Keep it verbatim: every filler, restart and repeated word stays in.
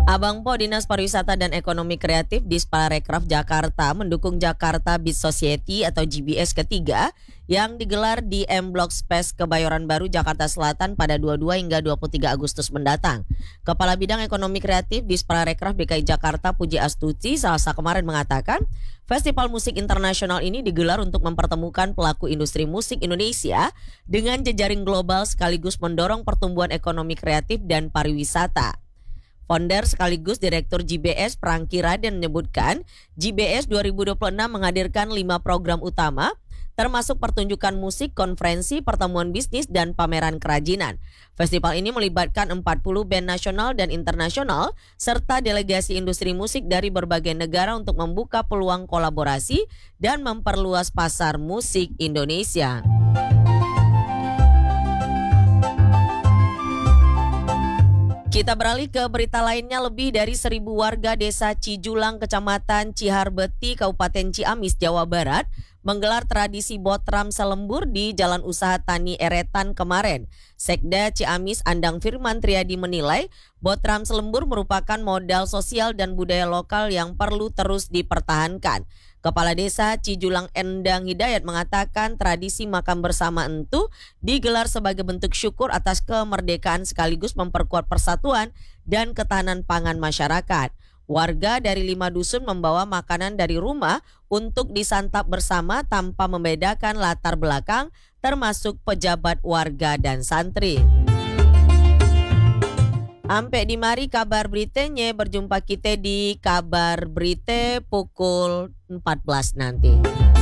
Abang Po Dinas Pariwisata dan Ekonomi Kreatif Disparekraf Jakarta mendukung Jakarta Beach Society atau G B S ketiga yang digelar di M Block Space Kebayoran Baru, Jakarta Selatan pada dua puluh dua hingga dua puluh tiga Agustus mendatang. Kepala Bidang Ekonomi Kreatif Disparekraf D K I Jakarta Puji Astuti Selasa kemarin mengatakan, Festival Musik Internasional ini digelar untuk mempertemukan pelaku industri musik Indonesia dengan jejaring global sekaligus mendorong pertumbuhan ekonomi kreatif dan pariwisata. Founder sekaligus Direktur G B S Prangki Raden menyebutkan G B S dua ribu dua puluh enam menghadirkan lima program utama termasuk pertunjukan musik, konferensi, pertemuan bisnis, dan pameran kerajinan. Festival ini melibatkan empat puluh band nasional dan internasional serta delegasi industri musik dari berbagai negara untuk membuka peluang kolaborasi dan memperluas pasar musik Indonesia. Kita beralih ke berita lainnya. Lebih dari seribu warga desa Cijulang, Kecamatan Ciharbeti, Kabupaten Ciamis, Jawa Barat menggelar tradisi Botram Selembur di Jalan Usaha Tani Eretan kemarin. Sekda Ciamis Andang Firman Triadi menilai Botram Selembur merupakan modal sosial dan budaya lokal yang perlu terus dipertahankan. Kepala Desa Cijulang Endang Hidayat mengatakan tradisi makan bersama entu digelar sebagai bentuk syukur atas kemerdekaan sekaligus memperkuat persatuan dan ketahanan pangan masyarakat. Warga dari lima dusun membawa makanan dari rumah untuk disantap bersama tanpa membedakan latar belakang termasuk pejabat warga dan santri. Ampe di mari kabar beritanya, berjumpa kita di kabar berita pukul empat belas nanti.